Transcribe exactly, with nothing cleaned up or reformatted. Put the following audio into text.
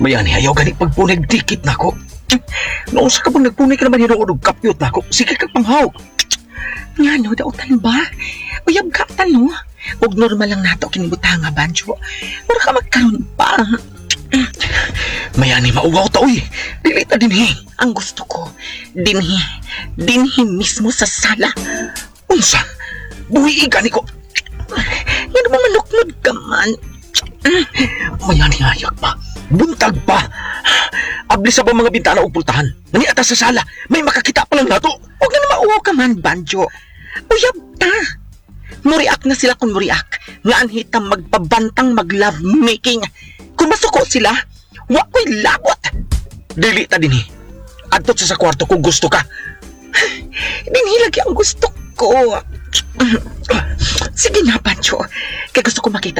Mayani, ayaw gani pagpunag dikit na ko. Noon sa kapag nagpunay ka naman hinuod og kapyot na ko, sige kang panghaw. Nga no, dautan ba? Uyab ka tano. Huwag normal lang nato kinibuta nga, Banjo. Wala ka magkaroon pa. Mayani, maugaw ta, uy. Dili ta dinhi. Ang gusto ko, dinhi. Dinhi mismo sa sala. Unsa? Buhi gani ko. Yan naman manuknod ka man. Mayani, ayak pa. Buntag pa. Abli sa ba mga bintana o pultahan? Nani atas sa sala, may makakita pa lang nato. Huwag na naman uwaw ka man, Banjo. Uyab ta. Muriak na sila kung muriak. Nga anhitam magpabantang mag-love making. Kung masuko sila, wa ko'y labot. Dili ta dinhi. Adtot sa sa kwarto kung gusto ka. Dinhi lagi ang gusto ko. Sige na, Banjo. Kaya gusto ko makita